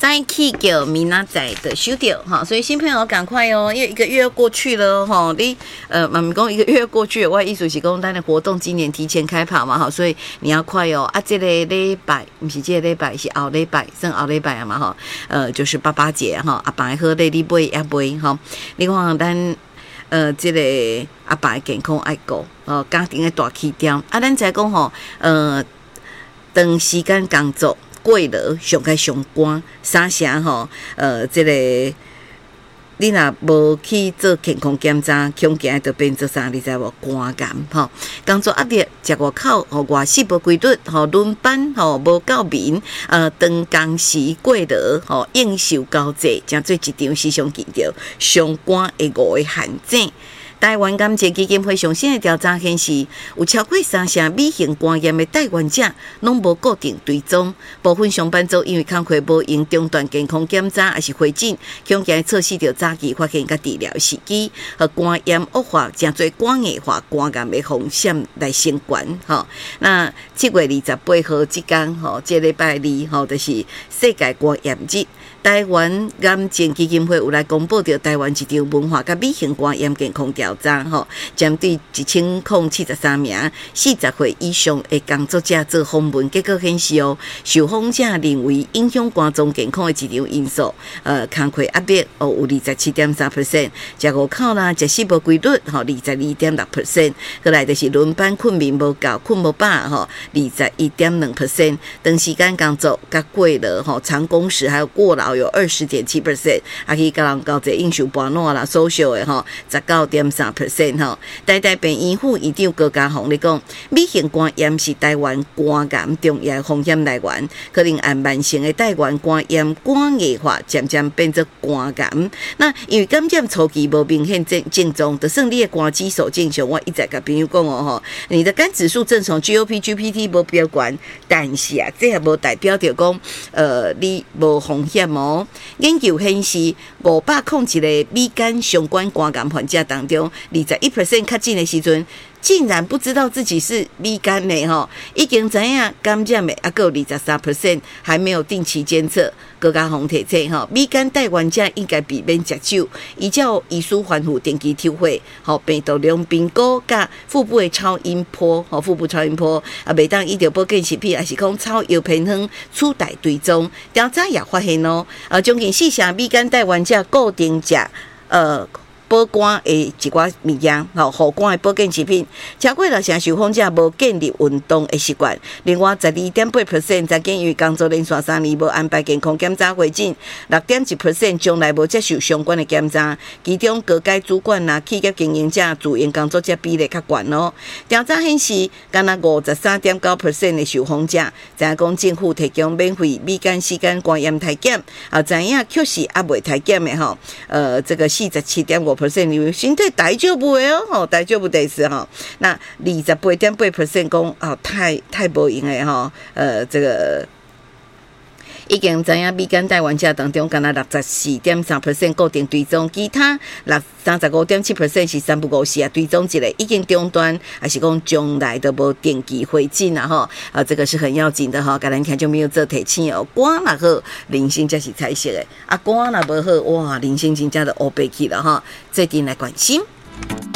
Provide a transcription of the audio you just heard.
带去叫明仔载的收到哈，所以新朋友赶快哦，因为1个月过去了哈，你妈咪讲1个月过去了，我意思是讲咱的活动今年提前开跑嘛哈，所以你要快哦啊，这个礼拜不是这个礼拜，是后礼拜，算后礼拜啊嘛哈，就是88节哈，阿爸好礼你买也买哈，你看咱这个阿爸的健康爱顾家庭的大起点啊，咱才讲吼长时间工作。过劳上该上寒，啥啥吼？这个你若无去做健康检查，恐惊就变做啥？你知无？肝癌吼，工作压力，食外口吼，外食无规律，吼轮班吼无够眠，长工时过劳吼，应酬交际，真做一场时常见到上肝的5个陷阱。台湾感情基金会上新的调查显示，有超过3成乙型肝炎的带原者拢无固定追踪，部分上班族因为工课无用中断健康检查，还是回诊，恐惊测试着早期发现甲治疗时机，和肝炎恶化，真做肝硬化、肝癌的风险来升悬。吼，那7月28号即天，吼，这礼拜2，吼，就是世界肝炎日。台湾癌症基金会有来公布着台湾一场文化甲乙型肝炎健康调查，吼，针对1073名40岁以上的工作者做访问，结果显示哦，受访者认为影响肝脏健康的一场因素，工课压力有 27.3%， 食外口啦，食食无规律，吼 22.6%， 过来就是轮班困眠无够，困无饱，吼 21.2%， 长时间工作甲过劳，吼长工时还有过劳。有 20.7%， 啊去甲人交际应酬搬烂啦，social 的吼 19.3% 吼。台大病院副院长高家宏咧讲，乙型肝炎是台湾肝癌重要风险来源，可能按慢性的带源肝炎、肝硬化，渐渐变作肝癌。那因为感染初期无明显症状，就算你的肝指数正常，我一直甲朋友讲哦吼，你的肝指数正常 ，GOP、GPT 无标悬，但是啊，这也无代表着讲你无风险。研究显示，501个乙肝相关肝癌患者当中，21% 确诊的时阵，竟然不知道自己是乙肝的吼，已经知影感染的，还有23% 还没有定期监测。高家宏提醒吼，乙肝带原者应该避免食酒，依照医师吩咐定期抽血，吼病毒量评估甲腹部的超音波，吼腹部超音波啊，袂当医疗保健食品，还是讲超药偏方取代追踪。调查也发现哦，将近4成乙肝带原者固定食保肝的一寡物件，护肝的保健食品，超过6成受访者无建立运动的习惯。另外12.8% 曾经因为工作连续3年无安排健康检查回诊，6.1% 从来无接受相关的检查。其中各界主管啦、企业经营者、自营工作者比例较悬哦。调查显示，敢若 53.9% 的受访者知影讲政府提供免费乙肝、C肝肝炎体检，知影确实还未体检的吼，这个47.5%。因为身体大丈夫的哦，大丈夫的是吼。那28.8% 讲太无用的吼，这个已经知影乙肝带原者当中，敢若 64.3% 固定追踪，其他35.7% 是3不5时追踪一个已经中断，还是讲将来都无定期回诊啊吼，这个是很要紧的哈，甲咱听众朋友做提醒哦。肝若好，人生才是彩色的；肝若无好，哇，人生真正就黑白去了哈。这点来关心。